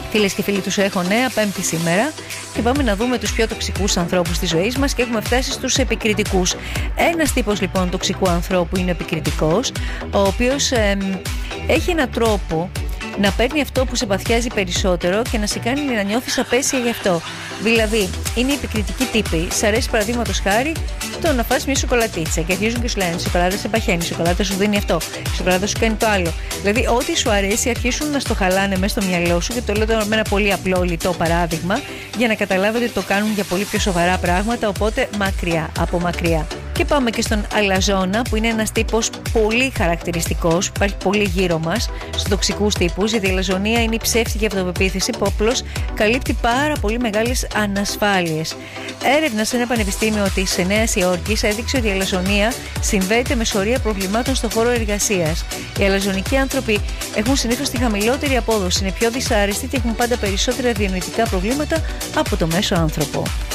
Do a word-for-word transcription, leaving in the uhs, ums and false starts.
Φίλες και φίλοι, τους έχω νέα, Πέμπτη σήμερα, και πάμε να δούμε τους πιο τοξικούς ανθρώπους της ζωής μας και έχουμε φτάσει στους επικριτικούς. Ένας τύπος λοιπόν τοξικού ανθρώπου είναι ο επικριτικός, ο οποίος ε, έχει έναν τρόπο να παίρνει αυτό που σε παθιάζει περισσότερο και να σε κάνει να νιώθεις απέσια γι' αυτό. Δηλαδή, είναι οι επικριτικοί τύποι. Σ' αρέσει παραδείγματος χάρη το να φας μια σοκολατίτσα και αρχίζουν και σου λένε: η σοκολάτα σε παχαίνει, η σοκολάτα σου δίνει αυτό, η σοκολάτα σου κάνει το άλλο. Δηλαδή, ό,τι σου αρέσει αρχίσουν να στο χαλάνε μέσα στο μυαλό σου, και το λέω τώρα με ένα πολύ απλό λιτό παράδειγμα, για να καταλάβετε ότι το κάνουν για πολύ πιο σοβαρά πράγματα. Οπότε, μακριά, από μακριά. Και πάμε και στον αλαζόνα, που είναι ένας τύπος πολύ χαρακτηριστικός, υπάρχει πολύ γύρω μας, στους τοξικούς τύπους. Η αλαζονία είναι η ψεύτικη αυτοπεποίθηση που απλώς καλύπτει πάρα πολύ μεγάλες ανασφάλειες. Έρευνα σε ένα πανεπιστήμιο της Νέας Υόρκης έδειξε ότι η αλαζονία συνδέεται με σωρία προβλημάτων στον χώρο εργασίας. Οι αλαζονικοί άνθρωποι έχουν συνήθως τη χαμηλότερη απόδοση, είναι πιο δυσάρεστοι και έχουν πάντα περισσότερα διανοητικά προβλήματα από το μέσο άνθρωπο.